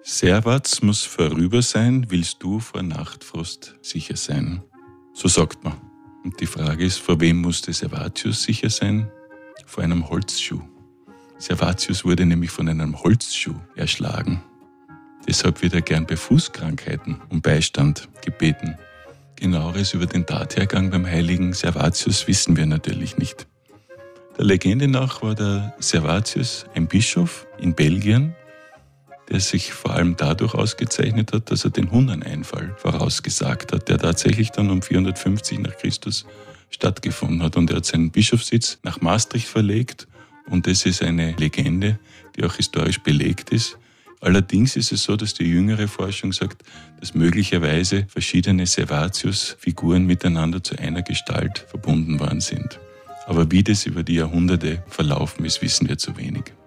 Servats muss vorüber sein, willst du vor Nachtfrost sicher sein. So sagt man. Und die Frage ist, vor wem musste Servatius sicher sein? Vor einem Holzschuh. Servatius wurde nämlich von einem Holzschuh erschlagen. Deshalb wird er gern bei Fußkrankheiten um Beistand gebeten. Genaueres über den Tathergang beim heiligen Servatius wissen wir natürlich nicht. Der Legende nach war der Servatius ein Bischof in Belgien, der sich vor allem dadurch ausgezeichnet hat, dass er den Hunneneinfall vorausgesagt hat, der tatsächlich dann um 450 nach Christus stattgefunden hat. Und er hat seinen Bischofssitz nach Maastricht verlegt und das ist eine Legende, die auch historisch belegt ist. Allerdings ist es so, dass die jüngere Forschung sagt, dass möglicherweise verschiedene Servatius-Figuren miteinander zu einer Gestalt verbunden worden sind. Aber wie das über die Jahrhunderte verlaufen ist, wissen wir zu wenig.